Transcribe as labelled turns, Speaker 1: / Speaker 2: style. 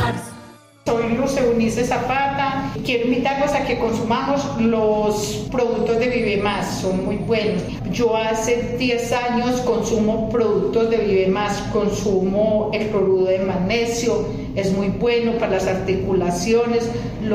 Speaker 1: Soy Luz Eunice Zapata. Quiero invitarlos a que consumamos los productos de Vivemás, son muy buenos. Yo hace 10 años consumo productos de Vivemás, consumo el cloruro de magnesio, es muy bueno para las articulaciones.